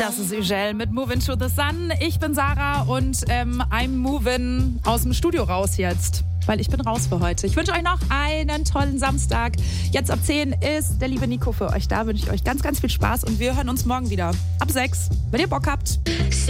Das ist Ugel mit Movin' to the Sun. Ich bin Sarah und I'm moving aus dem Studio raus jetzt, weil ich bin raus für heute. Ich wünsche euch noch einen tollen Samstag. Jetzt ab 10 ist der liebe Nico für euch da. Wünsche ich euch ganz, ganz viel Spaß und wir hören uns morgen wieder ab 6, wenn ihr Bock habt.